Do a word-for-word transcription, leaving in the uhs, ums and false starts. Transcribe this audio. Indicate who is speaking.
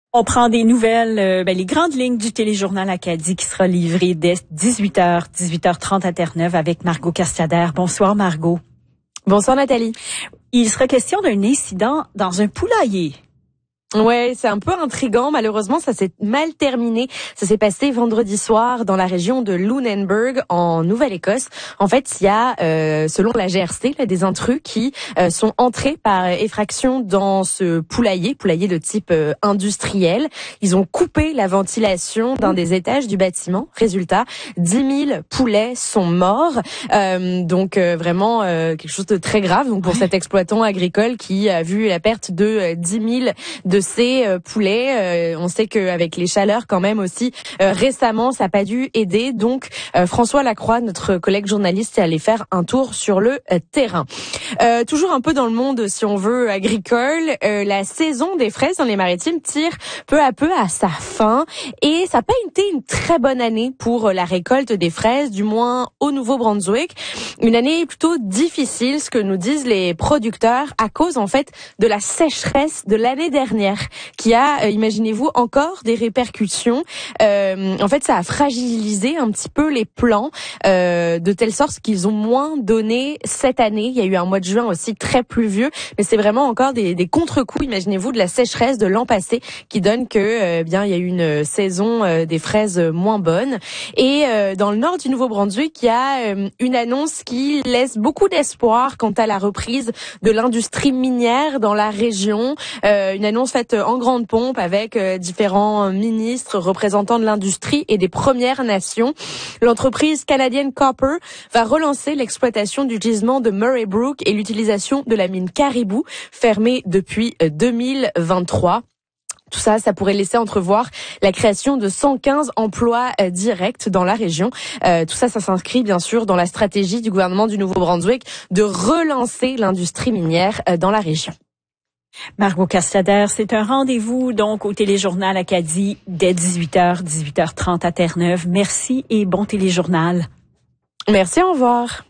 Speaker 1: On prend des nouvelles, euh, ben, les grandes lignes du téléjournal Acadie qui sera livré dès dix-huit heures, dix-huit heures trente à Terre-Neuve avec Margot Castiader. Bonsoir Margot.
Speaker 2: Bonsoir Nathalie.
Speaker 1: Il sera question d'un incident dans un poulailler.
Speaker 2: Ouais, c'est un peu intriguant. Malheureusement, ça s'est mal terminé. Ça s'est passé vendredi soir dans la région de Lunenburg, en Nouvelle-Écosse. En fait, il y a, euh, selon la G R C, là, des intrus qui euh, sont entrés par effraction dans ce poulailler, poulailler de type euh, industriel. Ils ont coupé la ventilation d'un des étages du bâtiment. Résultat, dix mille poulets sont morts. Euh, donc euh, vraiment euh, quelque chose de très grave. Donc pour ouais. cet exploitant agricole qui a vu la perte de euh, dix mille de ces euh, poulets. Euh, on sait qu'avec les chaleurs quand même aussi, euh, récemment, ça n'a pas dû aider. Donc, euh, François Lacroix, notre collègue journaliste, est allé faire un tour sur le euh, terrain. Euh, toujours un peu dans le monde, si on veut, agricole, euh, la saison des fraises dans les Maritimes tire peu à peu à sa fin. Et ça n'a pas été une très bonne année pour la récolte des fraises, du moins au Nouveau-Brunswick. Une année plutôt difficile, ce que nous disent les producteurs, à cause en fait de la sécheresse de l'année dernière, qui a, euh, imaginez-vous, encore des répercussions. Euh, en fait, ça a fragilisé un petit peu les plants, euh, de telle sorte qu'ils ont moins donné cette année. Il y a eu un mois de juin aussi très pluvieux, mais c'est vraiment encore des, des contre-coups, imaginez-vous, de la sécheresse de l'an passé, qui donne que, euh, bien, il y a eu une saison euh, des fraises moins bonne. Et euh, dans le nord du Nouveau-Brunswick, il y a euh, une annonce qui laisse beaucoup d'espoir quant à la reprise de l'industrie minière dans la région. Euh, une annonce faite en grande pompe avec euh, différents ministres, représentants de l'industrie et des Premières Nations. L'entreprise canadienne Copper va relancer l'exploitation du gisement de Murray Brook et l'utilisation de la mine Caribou, fermée depuis deux mille vingt-trois. Tout ça, ça pourrait laisser entrevoir la création de cent quinze emplois euh, directs dans la région. Euh, tout ça, ça s'inscrit bien sûr dans la stratégie du gouvernement du Nouveau-Brunswick de relancer l'industrie minière euh, dans la région.
Speaker 1: Margot Castiader, c'est un rendez-vous donc au téléjournal Acadie dès dix-huit heures, dix-huit heures trente à Terre-Neuve. Merci et bon téléjournal.
Speaker 2: Merci, au revoir.